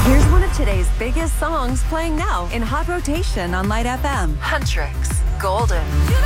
Here's one of today's biggest songs playing now in hot rotation on Light FM. Huntrix, Golden.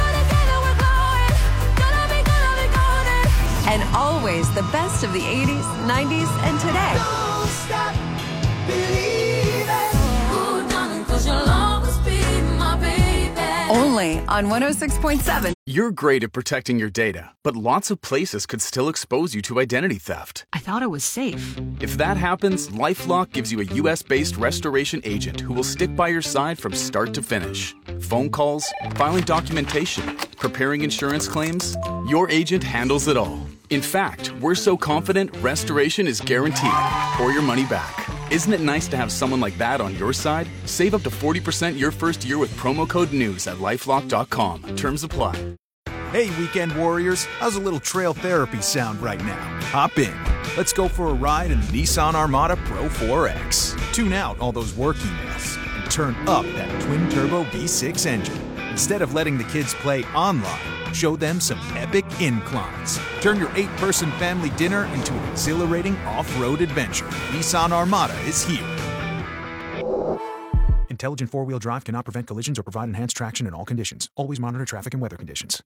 And always the best of the 80s, 90s, and today. Don't stop believing. Ooh, darling, 'cause you'll always be my baby. Only on 106.7. You're great at protecting your data, but lots of places could still expose you to identity theft. I thought it was safe. If that happens, LifeLock gives you a US-based restoration agent who will stick by your side from start to finish. Phone calls, filing documentation, preparing insurance claims, your agent handles it all. In fact, we're so confident restoration is guaranteed or your money back. Isn't it nice to have someone like that on your side? Save up to 40% your first year with promo code NEWS at LifeLock.com. Terms apply. Hey, weekend warriors, how's a little trail therapy sound right now? Hop in. Let's go for a ride in the Nissan Armada Pro 4X. Tune out all those work emails and turn up that twin-turbo V6 engine. Instead of letting the kids play online, show them some epic inclines. Turn your 8-person family dinner into an exhilarating off-road adventure. Nissan Armada is here. Intelligent four-wheel drive cannot prevent collisions or provide enhanced traction in all conditions. Always monitor traffic and weather conditions.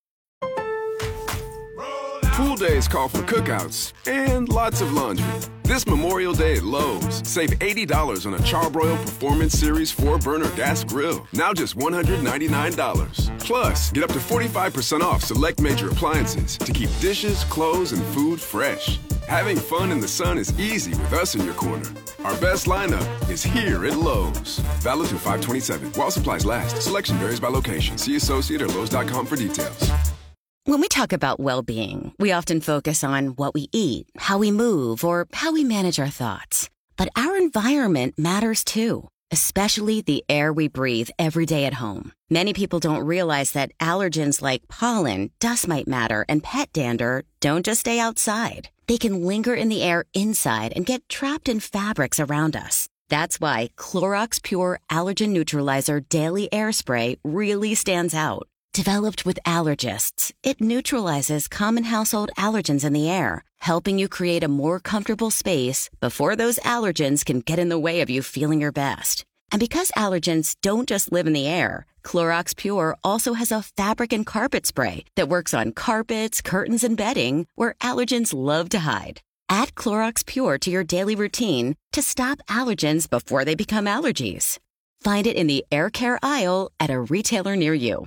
Pool days call for cookouts and lots of laundry. This Memorial Day at Lowe's, save $80 on a Charbroil Performance Series 4-burner gas grill. Now just $199. Plus, get up to 45% off select major appliances to keep dishes, clothes, and food fresh. Having fun in the sun is easy with us in your corner. Our best lineup is here at Lowe's. Valid through 5/27. While supplies last. Selection varies by location. See associate or Lowe's.com for details. When we talk about well-being, we often focus on what we eat, how we move, or how we manage our thoughts. But our environment matters too, especially the air we breathe every day at home. Many people don't realize that allergens like pollen, dust mite matter, and pet dander don't just stay outside. They can linger in the air inside and get trapped in fabrics around us. That's why Clorox Pure Allergen Neutralizer Daily Air Spray really stands out. Developed with allergists, it neutralizes common household allergens in the air, helping you create a more comfortable space before those allergens can get in the way of you feeling your best. And because allergens don't just live in the air, Clorox Pure also has a fabric and carpet spray that works on carpets, curtains, and bedding where allergens love to hide. Add Clorox Pure to your daily routine to stop allergens before they become allergies. Find it in the air care aisle at a retailer near you.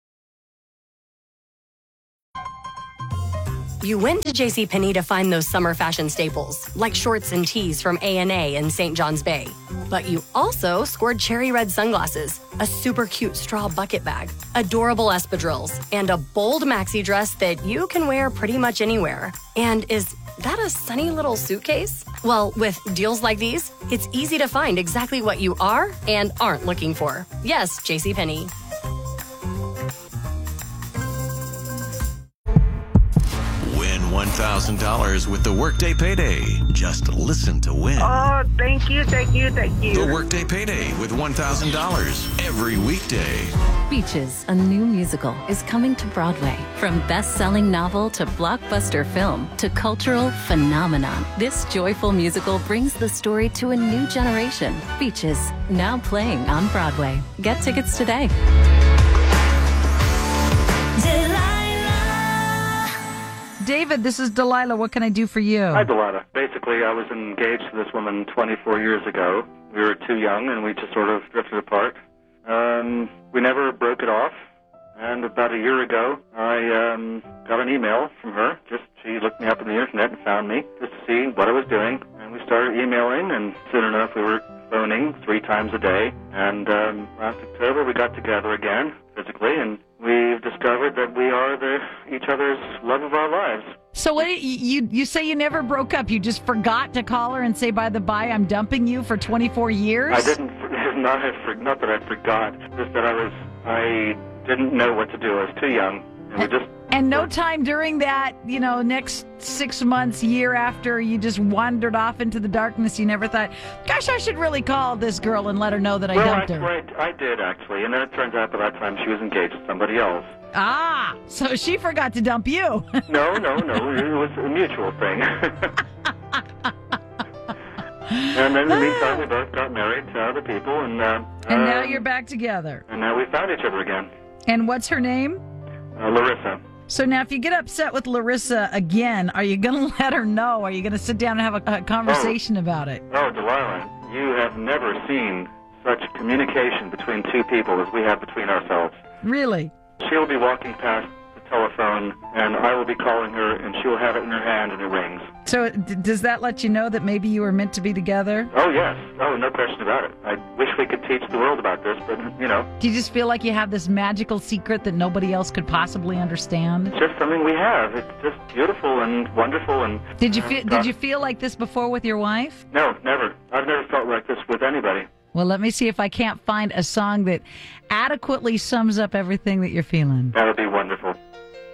You went to JCPenney to find those summer fashion staples, like shorts and tees from A&A in St. John's Bay. But you also scored cherry red sunglasses, a super cute straw bucket bag, adorable espadrilles, and a bold maxi dress that you can wear pretty much anywhere. And is that a sunny little suitcase? Well, with deals like these, it's easy to find exactly what you are and aren't looking for. Yes, JCPenney. $1,000 with the Workday Payday. Just listen to win. Oh, thank you. The Workday Payday with $1,000 every weekday. Beaches, a new musical, is coming to Broadway. From best-selling novel to blockbuster film to cultural phenomenon, this joyful musical brings the story to a new generation. Beaches, now playing on Broadway. Get tickets today. David, this is Delilah. What can I do for you? Hi, Delilah. Basically, I was engaged to this woman 24 years ago. We were too young, and we just sort of drifted apart. We never broke it off. And about a year ago, I got an email from her. She looked me up on the internet and found me just to see what I was doing. And we started emailing, and soon enough, we were phoning 3 times a day. And last October, we got together again, physically, and we've discovered that we are each other's love of our lives. So what you say you never broke up? You just forgot to call her and say, by the by, I'm dumping you for 24 years? I didn't. Not that I forgot. Just that I didn't know what to do. I was too young. And no time during that, next 6 months, year after you just wandered off into the darkness, you never thought, gosh, I should really call this girl and let her know that I dumped her. Right, I did, actually. And then it turns out by that time she was engaged to somebody else. Ah, so she forgot to dump you. No. It was a mutual thing. And in the meantime, we both got married to other people, and now you're back together. And now we found each other again. And what's her name? Larissa. So now if you get upset with Larissa again, are you going to let her know? Are you going to sit down and have a conversation about it? Oh, Delilah, you have never seen such communication between two people as we have between ourselves. Really? She'll be walking past the telephone, and I will be calling her, and she'll have it in her hand, and it rings. So does that let you know that maybe you were meant to be together? Oh, yes. Oh, no question about it. I wish we could teach the world about this, but, you know. Do you just feel like you have this magical secret that nobody else could possibly understand? It's just something we have. It's just beautiful and wonderful. And Did you feel like this before with your wife? No, never. I've never felt like this with anybody. Well, let me see if I can't find a song that adequately sums up everything that you're feeling. That would be wonderful.